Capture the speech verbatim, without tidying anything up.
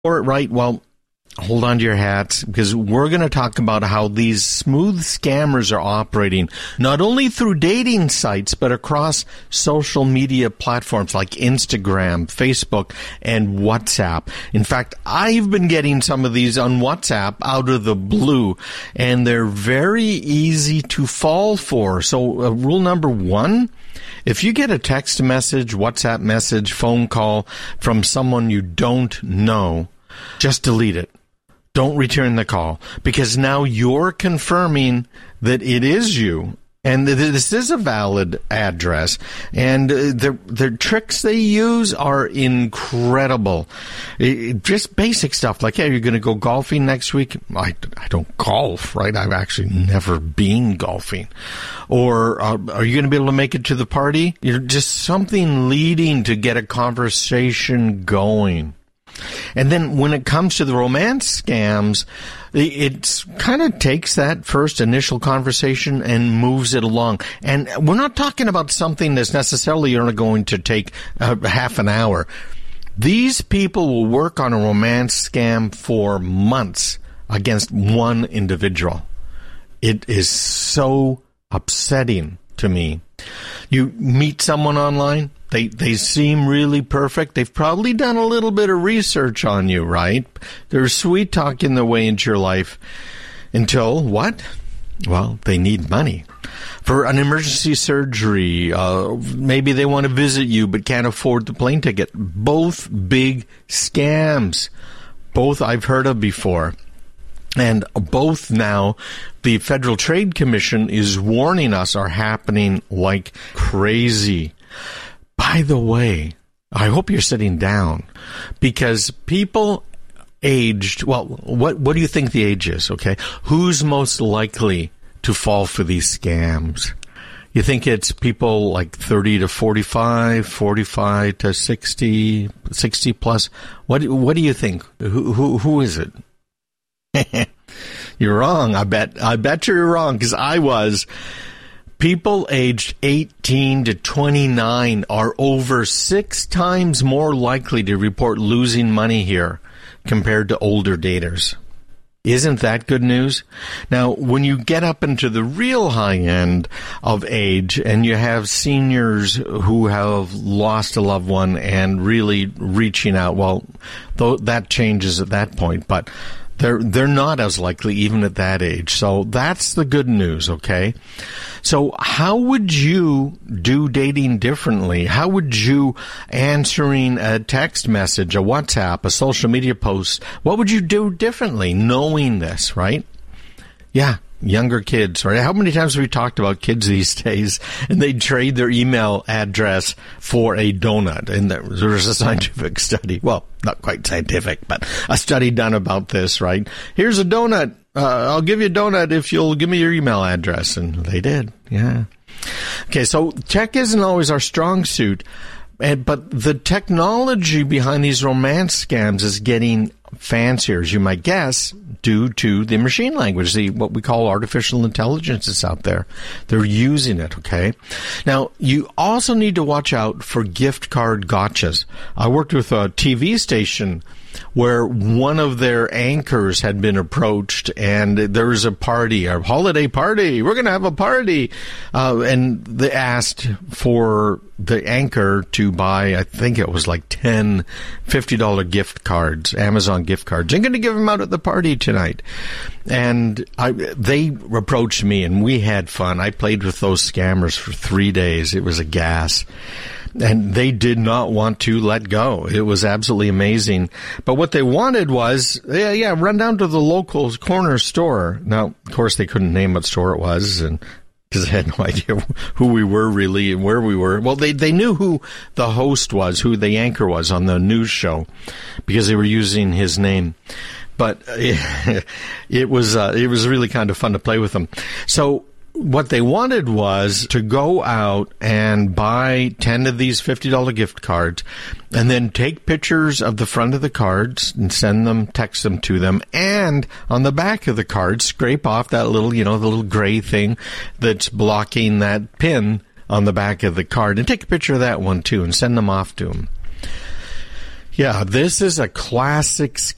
Or, right, well, hold on to your hats, because we're going to talk about how these smooth scammers are operating, not only through dating sites, but across social media platforms like Instagram, Facebook, and WhatsApp. In fact, I've been getting some of these on WhatsApp out of the blue, and they're very easy to fall for. So, uh, rule number one, if you get a text message, WhatsApp message, phone call from someone you don't know, just delete it. Don't return the call, because now you're confirming that it is you and that this is a valid address. And the the tricks they use are incredible. It, just basic stuff like, hey, you're going to go golfing next week? I, I don't golf, right? I've actually never been golfing. Or uh, are you going to be able to make it to the party? You're just something leading to get a conversation going. And then when it comes to the romance scams, it kind of takes that first initial conversation and moves it along. And we're not talking about something that's necessarily only going to take uh, half an hour. These people will work on a romance scam for months against one individual. It is so upsetting to me. You meet someone online. They they seem really perfect. They've probably done a little bit of research on you, right? They're sweet talking their way into your life until what? Well, they need money for an emergency surgery. Uh, maybe they want to visit you but can't afford the plane ticket. Both big scams. Both I've heard of before. And both now, the Federal Trade Commission is warning us, are happening like crazy. By the way, I hope you're sitting down, because people aged, well, what what do you think the age is, okay? Who's most likely to fall for these scams? You think it's people like thirty to forty-five, forty-five to sixty, sixty plus? What what do you think? Who who, who is it? You're wrong. I bet I bet you're wrong, because I was. People aged eighteen to twenty-nine are over six times more likely to report losing money here compared to older daters. Isn't that good news? Now, when you get up into the real high end of age and you have seniors who have lost a loved one and really reaching out, well, though that changes at that point, but They're they're not as likely even at that age. So that's the good news, okay? So how would you do dating differently? How would you, answering a text message, a WhatsApp, a social media post, what would you do differently knowing this, right? Yeah. Younger kids, right? How many times have we talked about kids these days, and they trade their email address for a donut? And there was a scientific study, well, not quite scientific, but a study done about this, right? Here's a donut. Uh, I'll give you a donut if you'll give me your email address. And they did, yeah. Okay, so tech isn't always our strong suit, and, but the technology behind these romance scams is getting fancier, as you might guess, due to the machine language, the what we call artificial intelligence that's out there. They're using it, okay? Now, you also need to watch out for gift card gotchas. I worked with a T V station where one of their anchors had been approached, and there was a party, a holiday party. We're going to have a party. Uh, and they asked for the anchor to buy, I think it was like ten fifty dollars gift cards, Amazon gift cards. I'm going to give them out at the party tonight. And I, they approached me, and we had fun. I played with those scammers for three days. It was a gas. And they did not want to let go. It was absolutely amazing. But what they wanted was, yeah, yeah, run down to the local corner store. Now, of course, they couldn't name what store it was, and because they had no idea who we were really and where we were. Well, they, they knew who the host was, who the anchor was on the news show, because they were using his name. But it, it was uh, it was really kind of fun to play with them. So what they wanted was to go out and buy ten of these fifty dollars gift cards and then take pictures of the front of the cards and send them, text them to them, and on the back of the card, scrape off that little, you know, the little gray thing that's blocking that pin on the back of the card, and take a picture of that one too and send them off to them. Yeah, this is a classic